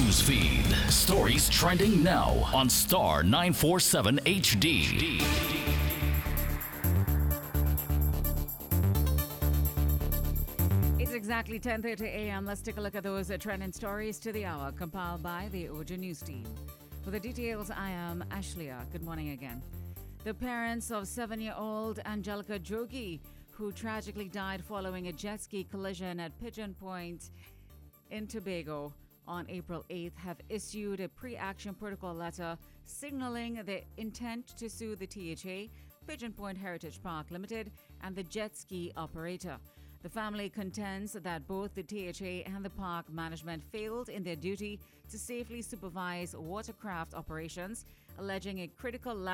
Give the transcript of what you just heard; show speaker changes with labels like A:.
A: news feed. Stories trending now on Star 947 HD.
B: It's exactly 10:30 a.m. Let's take a look at those trending stories to the hour, compiled by the Oja News team. For the details, I am Ashlia. Good morning again. The parents of 7-year-old Angelica Jogi, who tragically died following a jet ski collision at Pigeon Point in Tobago on April 8th, have issued a pre-action protocol letter signaling their intent to sue the THA, Pigeon Point Heritage Park Limited, and the jet ski operator. The family contends that both the THA and the park management failed in their duty to safely supervise watercraft operations, alleging a critical lack